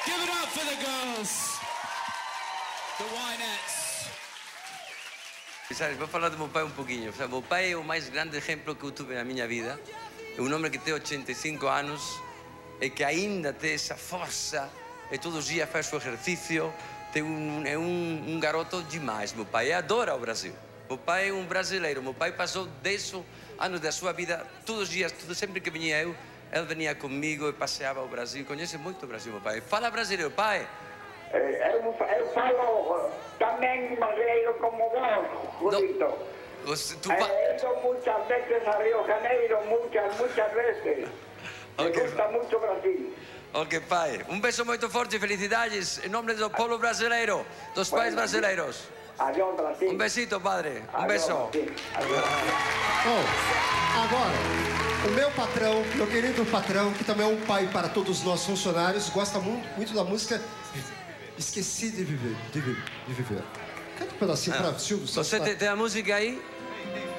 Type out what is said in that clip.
Give it up for the girls. The Winettes. Sabes, vou falar do meu pai um pouquinho. O meu pai é o mais grande exemplo que eu tive na minha vida. É um homem que tem 85 anos e que ainda tem essa força e todos os dias faz o exercício. É um garoto demais. Meu pai adora o Brasil. Meu pai é um brasileiro. Meu pai passou 10 anos da sua vida, todos os dias, sempre que vinha eu, ele vinha comigo e passeava o Brasil. Conhece muito o Brasil, meu pai. Fala brasileiro, pai. Eu falo também brasileiro como vos, Julito. He ido muchas veces a Río Janeiro, muchas veces. Me gusta mucho Brasil. Ok, pai. Um beijo muito forte e felicidades em nome do povo brasileiro, dos pais brasileiros. Adiós, Brasil. Um besito, padre. Um beijo. Bom, agora, o meu patrão, meu querido patrão, que também é um pai para todos nós funcionários, gosta muito da música Esqueci de Viver. Canta um pedacinho para Silvio. Você tem a música aí?